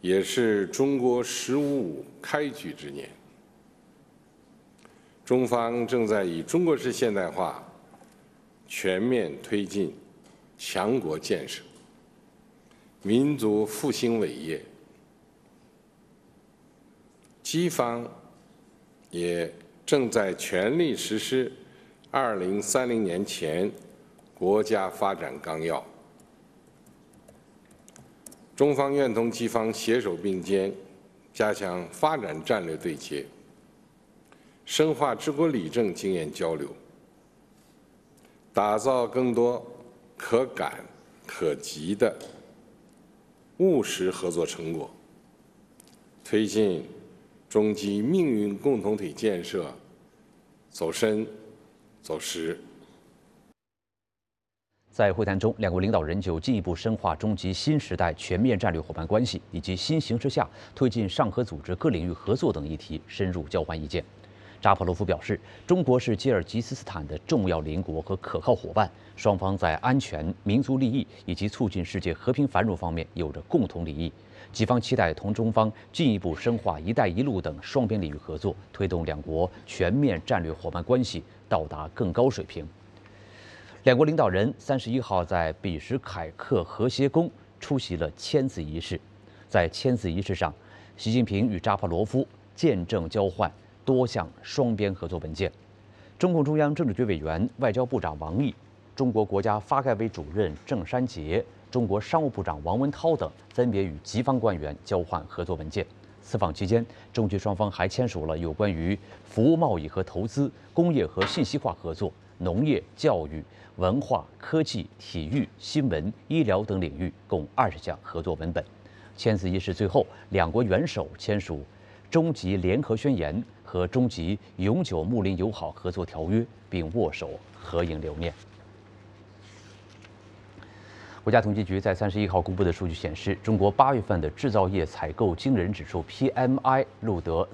也是中国“十五五”开局之年。中方正在以中国式现代化全面推进强国建设、民族复兴伟业。基方也正在全力实施2030年前国家发展纲要。中方愿同基方携手并肩，加强发展战略对接，深化治国理政经验交流，打造更多可感可及的务实合作成果，推进中基命运共同体建设走深走实。 在会谈中，两国领导人就进一步深化中基新时代全面战略伙伴关系以及新形势下推进上合组织各领域合作等议题深入交换意见。扎帕罗夫表示，中国是吉尔吉斯斯坦的重要邻国和可靠伙伴，双方在安全、民族利益以及促进世界和平繁荣方面有着共同利益。己方期待同中方进一步深化“一带一路”等双边领域合作，推动两国全面战略伙伴关系到达更高水平。两国领导人31号在比什凯克和谐宫出席了签字仪式。在签字仪式上，习近平与扎帕罗夫见证交换多项双边合作文件。中共中央政治局委员、外交部长王毅、中国国家发改委主任郑山杰、中国商务部长王文涛等分别与吉方官员交换合作文件。此访期间，中吉双方还签署了有关于服务贸易和投资、工业和信息化合作、农业、教育、文化、科技、体育、新闻、医疗等领域共20项合作文本。签字仪式最后，两国元首签署中吉联合宣言和中吉永久睦邻友好合作条约，并握手合影留念。国家统计局在31号公布的数据显示，中国8月份的制造业采购经理人指数 PMI 录得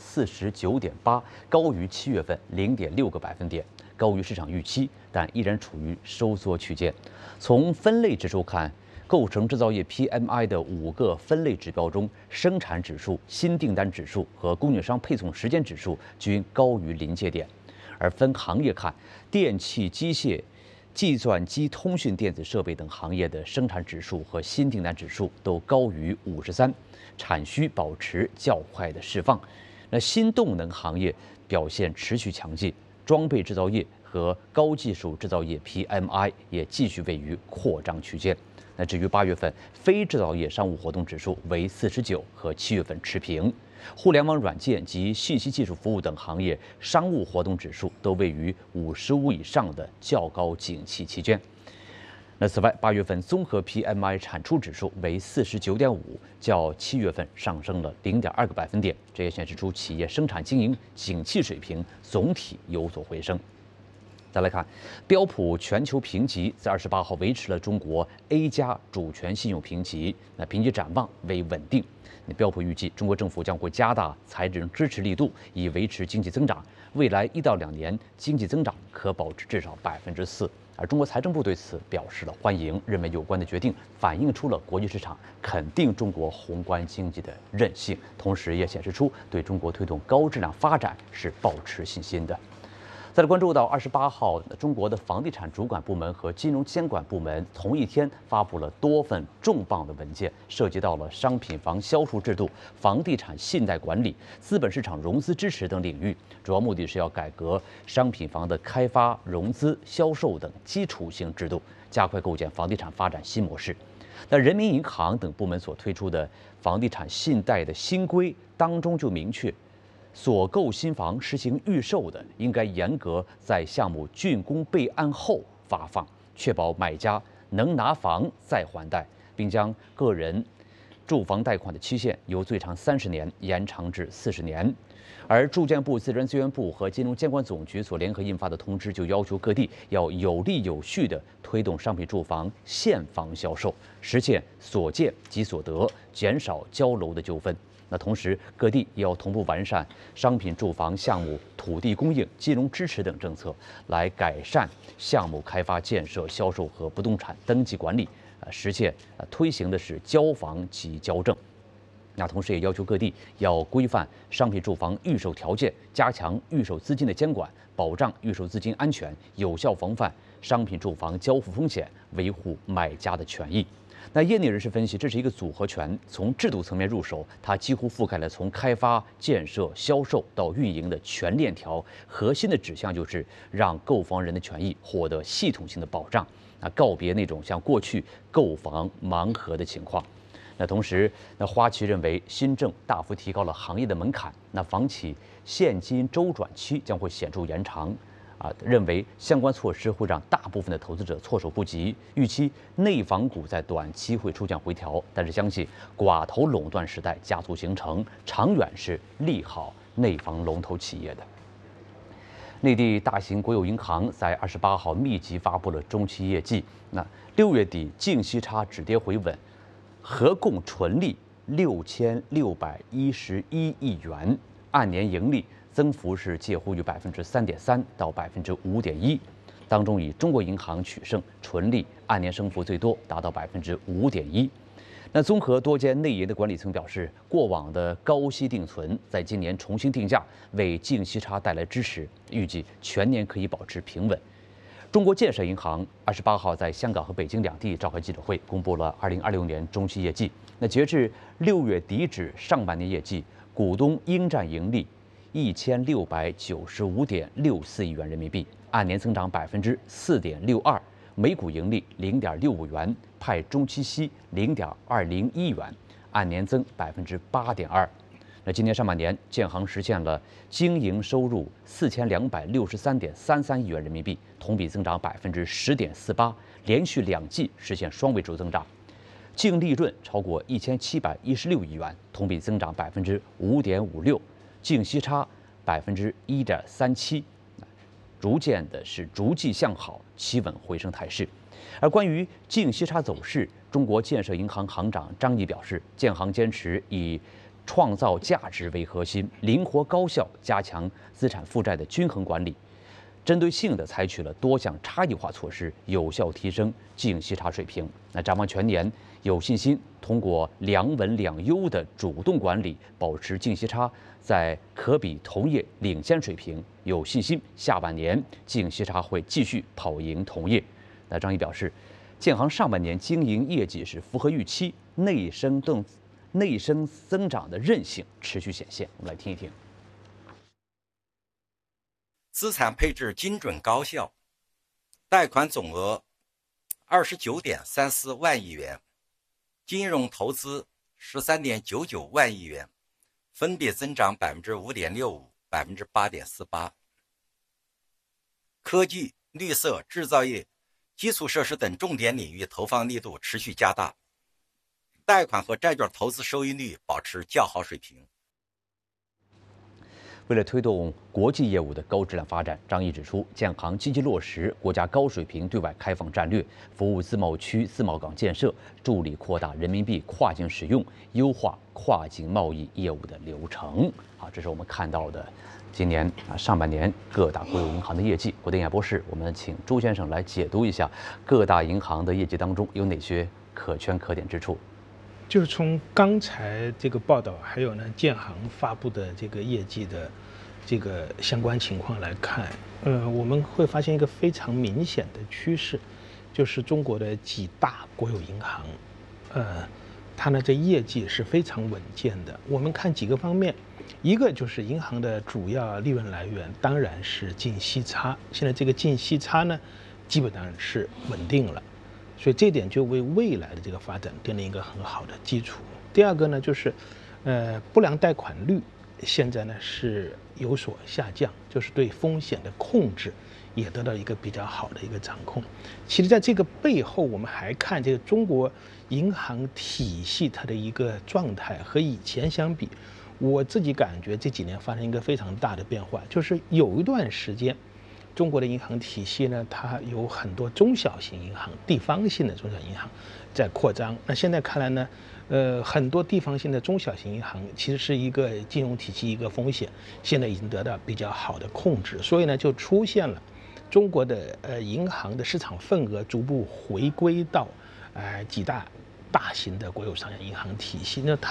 49.8，高于7月份0.6个百分点，高于市场预期，但依然处于收缩区间。从分类指数看，构成制造业 PMI 的5个分类指标中，生产指数、新订单指数和供应商配送时间指数均高于临界点。而分行业看，电气、机械、计算机、通讯、电子设备等行业的生产指数和新订单指数都高于53，产需保持较快的释放。那新动能行业表现持续强劲，装备制造业和高技术制造业 PMI 也继续位于扩张区间。那至于8月份非制造业商务活动指数为49，和7月份持平。互联网软件及信息技术服务等行业商务活动指数都位于55以上的较高景气期间。那此外，8月份综合 PMI 产出指数为49.5，较7月份上升了0.2个百分点，这也显示出企业生产经营景气水平总体有所回升。再来看，标普全球评级在28号维持了中国 A 加主权信用评级，那评级展望为稳定。标普预计，中国政府将会加大财政支持力度，以维持经济增长。未来1到2年，经济增长可保持至少4%。而中国财政部对此表示了欢迎，认为有关的决定反映出了国际市场肯定中国宏观经济的韧性，同时也显示出对中国推动高质量发展是抱持信心的。再来关注到28号，中国的房地产主管部门和金融监管部门同一天发布了多份重磅的文件，涉及到了商品房销售制度、房地产信贷管理、资本市场融资支持等领域，主要目的是要改革商品房的开发、融资、销售等基础性制度，加快构建房地产发展新模式。那人民银行等部门所推出的房地产信贷的新规当中就明确，所购新房实行预售的，应该严格在项目竣工备案后发放，确保买家能拿房再还贷，并将个人住房贷款的期限由最长30年延长至40年。而住建部、自然资源部和金融监管总局所联合印发的通知就要求各地要有力有序地推动商品住房现房销售，实现所见即所得，减少交楼的纠纷。那同时，各地也要同步完善商品住房项目土地供应、金融支持等政策，来改善项目开发、建设、销售和不动产登记管理，实现推行的是交房及交证。 那同时也要求各地要规范商品住房预售条件，加强预售资金的监管，保障预售资金安全，有效防范商品住房交付风险，维护买家的权益。那业内人士分析，这是一个组合拳，从制度层面入手，它几乎覆盖了从开发、建设、销售到运营的全链条。核心的指向就是让购房人的权益获得系统性的保障，告别那种像过去购房盲盒的情况。那同时，花旗认为新政大幅提高了行业的门槛，房企现金周转期将会显著延长。认为相关措施会让大部分的投资者措手不及，预期内房股在短期会出现回调，但是相信寡头垄断时代加速形成，长远是利好内房龙头企业的。内地大型国有银行在28号密集发布了中期业绩，6月底净息差止跌回稳，合共纯利6611亿元，按年盈利增幅是介乎于3.3%到5.1%，当中以中国银行取胜，纯利按年升幅最多，达到5.1%。那综合多间内银的管理层表示，过往的高息定存在今年重新定价，为净息差带来支持，预计全年可以保持平稳。中国建设银行28号在香港和北京两地召开记者会，公布了2026年中期业绩。那截至6月底止上半年业绩，股东应占盈利1695.64亿元人民币，按年增长4.62%，每股盈利0.65元，派中期息0.201元，按年增8.2%。那今年上半年，建行实现了经营收入4263.33亿元人民币，同比增长10.48%，连续2季实现双位数增长。净利润超过1716亿元，同比增长5.56%。净息差1.37%，逐季向好，企稳回升态势。而关于净息差走势，中国建设银行行长张毅表示，建行坚持以创造价值为核心，灵活高效加强资产负债的均衡管理，针对性地采取了多项差异化措施，有效提升净息差水平。那展望全年，有信心通过2稳2优的主动管理，保持净息差在可比同业领先水平。有信心下半年净息差会继续跑赢同业。那张毅表示，建行上半年经营业绩是符合预期，内生增长的韧性持续显现。我们来听一听。 资产配置精准高效，贷款总额29.34万亿元，金融投资13.99万亿元，分别增长5.65%、8.48%。科技、绿色、制造业、基础设施等重点领域投放力度持续加大，贷款和债券投资收益率保持较好水平。 为了推动国际业务的高质量发展，张毅指出，建行积极落实国家高水平对外开放战略，服务自贸区、自贸港建设，助力扩大人民币跨境使用，优化跨境贸易业务的流程。这是我们看到的今年上半年各大国有银行的业绩。国电演播室，我们请朱先生来解读一下各大银行的业绩当中有哪些可圈可点之处。 就是从刚才这个报道，还有呢建行发布的这个业绩的这个相关情况来看，我们会发现一个非常明显的趋势，就是中国的几大国有银行，它呢这业绩是非常稳健的。我们看几个方面，一个就是银行的主要利润来源当然是净息差，现在这个净息差呢基本上是稳定了。所以这点就为未来的这个发展奠定一个很好的基础。第二个呢，就是不良贷款率现在呢是有所下降，就是对风险的控制也得到一个比较好的一个掌控。其实在这个背后，我们还看这个中国银行体系它的一个状态和以前相比，我自己感觉这几年发生一个非常大的变化，就是有一段时间中国的银行体系呢，它有很多中小型银行、地方性的中小银行在扩张。那现在看来呢，很多地方性的中小型银行其实是一个金融体系一个风险，现在已经得到比较好的控制，所以呢，就出现了中国的银行的市场份额逐步回归到几大型的国有商业银行体系。那它